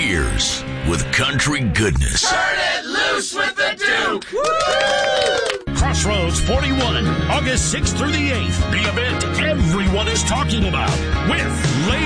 beers with country goodness. Turn it loose with the Duke! Woo! Crossroads 41, August 6th through the 8th. The event everyone is talking about with Lady